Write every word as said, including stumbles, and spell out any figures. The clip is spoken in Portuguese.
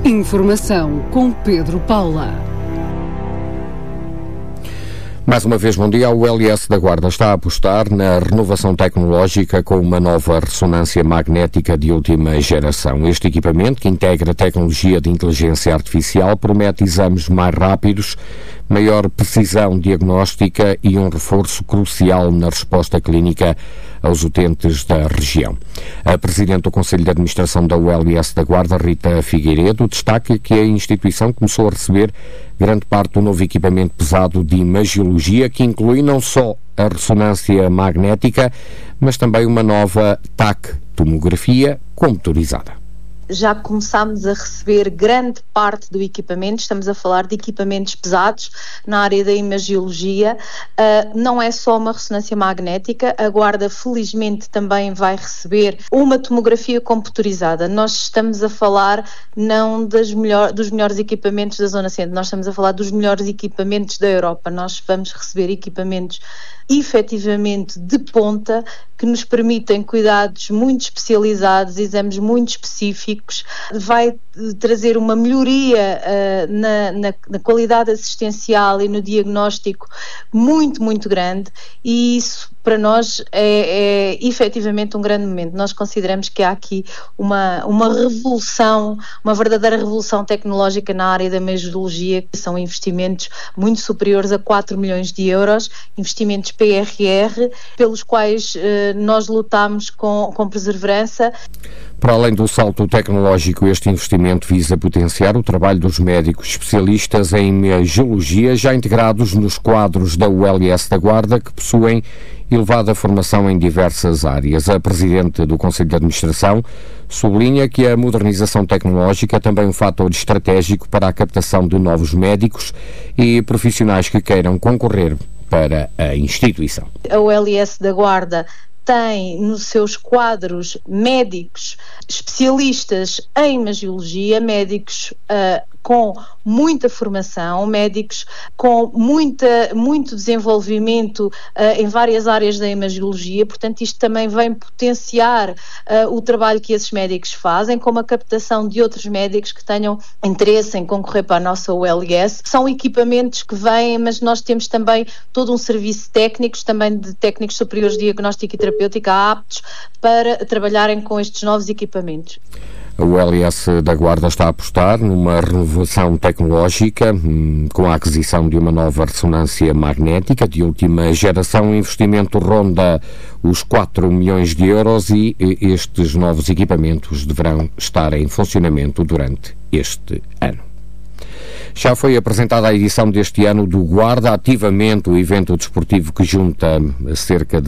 Informação com Pedro Paula. Mais uma vez, bom dia. O L S da Guarda está a apostar na renovação tecnológica com uma nova ressonância magnética de última geração. Este equipamento, que integra tecnologia de inteligência artificial, promete exames mais rápidos, maior precisão diagnóstica e um reforço crucial na resposta clínica aos utentes da região. A Presidente do Conselho de Administração da U L S da Guarda, Rita Figueiredo, destaca que a instituição começou a receber grande parte do novo equipamento pesado de imagiologia, que inclui não só a ressonância magnética, mas também uma nova T A C, tomografia computadorizada. Já começámos a receber grande parte do equipamento, estamos a falar de equipamentos pesados na área da imagiologia. Uh, não é só uma ressonância magnética, a Guarda felizmente também vai receber uma tomografia computadorizada. Nós estamos a falar não das melhor, dos melhores equipamentos da Zona Centro, nós estamos a falar dos melhores equipamentos da Europa. Nós vamos receber equipamentos efetivamente de ponta, que nos permitem cuidados muito especializados, exames muito específicos, vai trazer uma melhoria uh, na, na, na qualidade assistencial e no diagnóstico muito, muito grande, e isso para nós é, é efetivamente um grande momento. Nós consideramos que há aqui uma, uma revolução, uma verdadeira revolução tecnológica na área da imagiologia, que são investimentos muito superiores a quatro milhões de euros, investimentos P R R, pelos quais eh, nós lutamos com, com perseverança. Para além do salto tecnológico, este investimento visa potenciar o trabalho dos médicos especialistas em imagiologia, já integrados nos quadros da U L S da Guarda, que possuem elevada formação em diversas áreas. A Presidente do Conselho de Administração sublinha que a modernização tecnológica é também um fator estratégico para a captação de novos médicos e profissionais que queiram concorrer para a instituição. A U L S da Guarda tem nos seus quadros médicos especialistas em imagiologia, médicos uh, com muita formação, médicos com muita, muito desenvolvimento uh, em várias áreas da imagiologia. Portanto, isto também vem potenciar uh, o trabalho que esses médicos fazem, como a captação de outros médicos que tenham interesse em concorrer para a nossa U L S. São equipamentos que vêm, mas nós temos também todo um serviço técnico, também de técnicos superiores de diagnóstico e terapêutica aptos para trabalharem com estes novos equipamentos. A U L S da Guarda está a apostar numa renovação tecnológica hum, com a aquisição de uma nova ressonância magnética de última geração. O investimento ronda os quatro milhões de euros e estes novos equipamentos deverão estar em funcionamento durante este ano. Já foi apresentada a edição deste ano do Guarda Ativamente, o evento desportivo que junta cerca de